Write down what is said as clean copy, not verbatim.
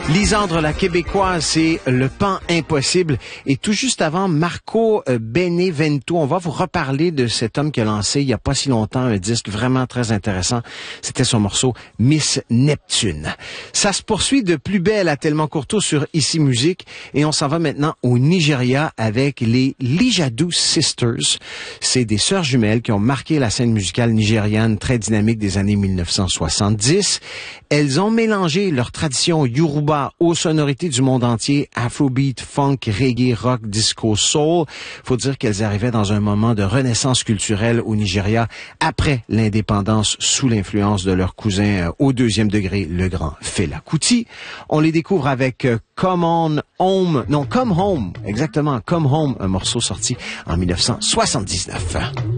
Lisandre la Québécoise, c'est Le Pan Impossible. Et tout juste avant, Marco Benevento, on va vous reparler de cet homme qui a lancé il y a pas si longtemps un disque vraiment très intéressant. C'était son morceau Miss Neptune. Ça se poursuit de plus belle à Tellement Courteau sur Ici Musique et on s'en va maintenant au Nigeria avec les Lijadu Sisters. C'est des sœurs jumelles qui ont marqué la scène musicale nigériane très dynamique des années 1970. Elles ont mélangé leur tradition Yoruba aux sonorités du monde entier, afrobeat, funk, reggae, rock, disco, soul. Faut dire qu'elles arrivaient dans un moment de renaissance culturelle au Nigeria après l'indépendance sous l'influence de leur cousin au deuxième degré, le grand Fela Kuti. On les découvre avec Come Home, exactement, Come Home, un morceau sorti en 1979.